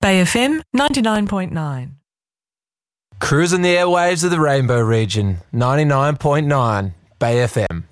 Bay FM 99.9. Cruising the airwaves of the Rainbow region, 99.9 Bay FM.